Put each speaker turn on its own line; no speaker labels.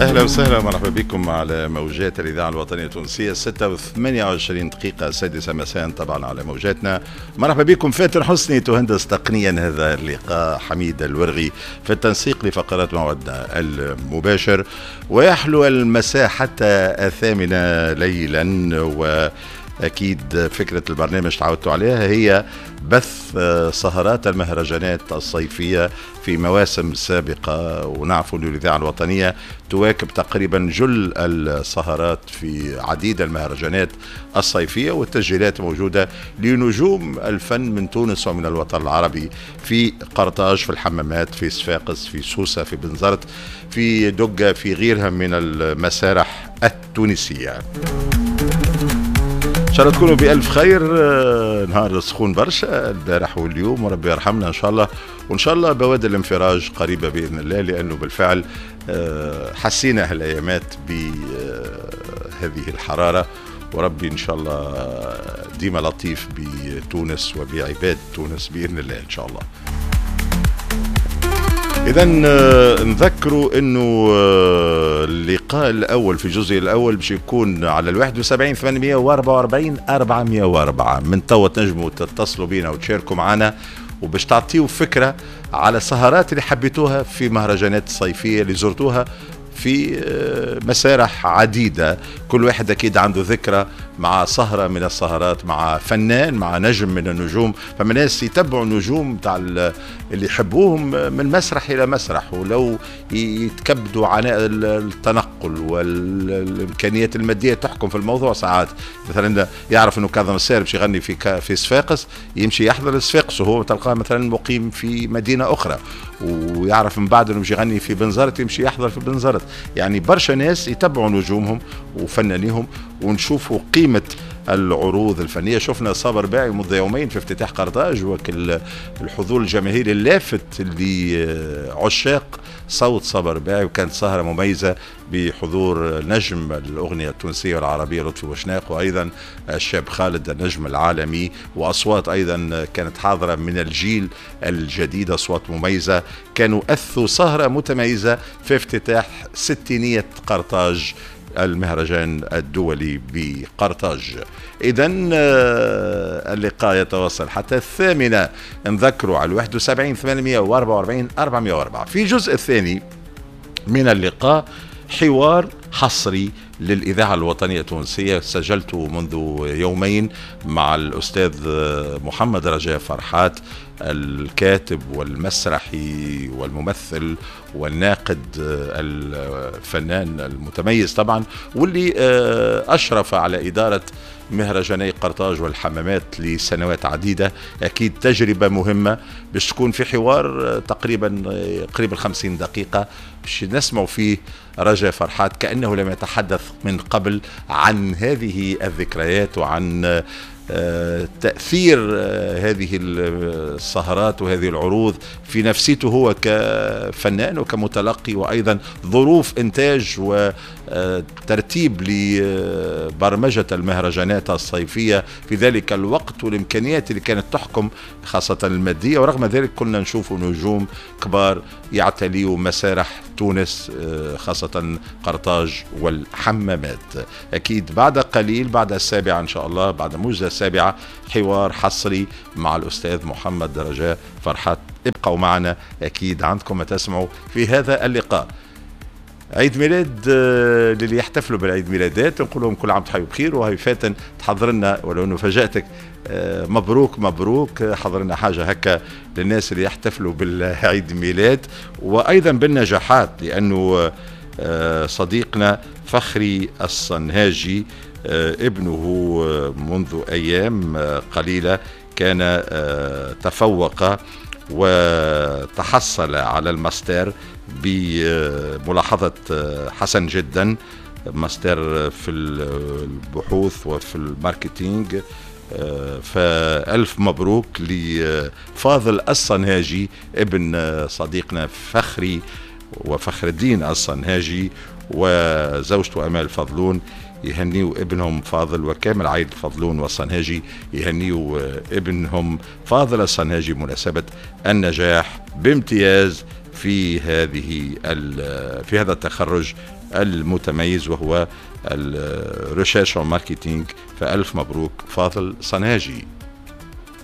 أهلا وسهلا ومرحبا بكم على موجات الإذاعة الوطنية التونسية 6:28 السادسة مساء طبعا على موجاتنا. مرحبا بكم. فاتن حسني تهندس تقنيا هذا اللقاء، حميد الورغي في التنسيق لفقرات موعدنا المباشر، ويحلو المساء حتى 8 ليلا. وأكيد فكرة البرنامج تعودتوا عليها هي بث سهرات المهرجانات الصيفية في مواسم سابقة، ونعرف أن الإذاعة الوطنية تواكب تقريبا جل السهرات في عديد المهرجانات الصيفية، والتسجيلات موجودة لنجوم الفن من تونس ومن الوطن العربي في قرطاج، في الحمامات، في صفاقس، في سوسة، في بنزرت، في دقة، في غيرها من المسارح التونسية. إن شاء الله تكونوا بألف خير. نهار سخون برشا البارح واليوم، وربي يرحمنا إن شاء الله، وإن شاء الله بوادر الانفراج قريبة بإذن الله، لأنه بالفعل حسينا هالأيامات بهذه الحرارة، وربي إن شاء الله ديما لطيف بتونس وبعباد تونس بإذن الله إن شاء الله. إذا نذكروا أنه اللقاء الأول في الجزء الأول باش يكون على 71 844 404. من توا تنجموا تتصلوا بينا وتشاركوا معنا، وباش تعطيوا فكرة على سهرات اللي حبيتوها في مهرجانات صيفية اللي زرتوها في مسارح عديدة. كل واحد أكيد عنده ذكرى مع سهرة من السهرات، مع فنان، مع نجم من النجوم. فما ناس يتبعوا النجوم تاع اللي يحبوهم من مسرح إلى مسرح، ولو يتكبدوا عناء التنقل والإمكانيات المادية تحكم في الموضوع. ساعات مثلا يعرف أنه كاظم الساهر باش يغني في صفاقس، يمشي يحضر صفاقس وهو تلقاه مثلا مقيم في مدينة أخرى، ويعرف من بعد أنه باش يغني في بنزرت يمشي يحضر في بنزرت. يعني برشا ناس يتبعوا نجومهم وفنانيهم، ونشوفوا قيمة العروض الفنية. شفنا صابر باعي منذ يومين في افتتاح قرطاج، وكل الحضور الجماهيري اللافت لعشاق صوت صابر باعي، وكانت سهرة مميزة بحضور نجم الأغنية التونسية والعربية لطفي بوشناق، وأيضا الشاب خالد النجم العالمي، وأصوات أيضا كانت حاضرة من الجيل الجديد، أصوات مميزة. كانوا أثوا سهرة متميزة في افتتاح 600 قرطاج، المهرجان الدولي بقرطاج. إذن اللقاء يتواصل حتى 8. نذكروا على 71 844 404. في الجزء الثاني من اللقاء حوار حصري للإذاعة الوطنية التونسية سجلته منذ يومين مع الأستاذ محمد رجاء فرحات، الكاتب والمسرحي والممثل والناقد الفنان المتميز طبعا، واللي أشرف على إدارة مهرجاني قرطاج والحمامات لسنوات عديدة. أكيد تجربة مهمة باش تكون في حوار تقريبا قريب 50 دقيقة باش نسمع فيه رجاء فرحات كأنه لم يتحدث من قبل عن هذه الذكريات وعن تأثير هذه السهرات وهذه العروض في نفسيته هو كفنان وكمتلقي، وأيضا ظروف إنتاج وترتيب لبرمجة المهرجانات الصيفية في ذلك الوقت، والإمكانيات اللي كانت تحكم خاصة المادية. ورغم ذلك كنا نشوف نجوم كبار يعتليوا مسارح تونس خاصة قرطاج والحمامات. أكيد بعد قليل، بعد 7 إن شاء الله، بعد موجة 7 حوار حصري مع الأستاذ محمد رجاء فرحات. ابقوا معنا، أكيد عندكم ما تسمعوا في هذا اللقاء. عيد ميلاد للي يحتفلوا بالعيد ميلادات نقول لهم كل عام تحيوا بخير. وهي فاتن تحضر لنا، ولو انه فاجأتك، مبروك مبروك، حضر لنا حاجه هكا للناس اللي يحتفلوا بالعيد ميلاد وايضا بالنجاحات، لانه صديقنا فخري الصنهاجي ابنه منذ ايام قليله كان تفوق وتحصل على الماستر بملاحظة حسن جدا، ماستر في البحوث وفي الماركتينج. فألف مبروك لفاضل الصنهاجي ابن صديقنا فخري وفخر الدين الصنهاجي وزوجته أمال فضلون. يهنيوا ابنهم فاضل، وكامل عائلة فضلون والصنهاجي يهنيوا ابنهم فاضل الصنهاجي بمناسبة النجاح بامتياز في في في هذا التخرج المتميز، وهو الريشيرش ماركتينج. فألف مبروك فاضل صناجي.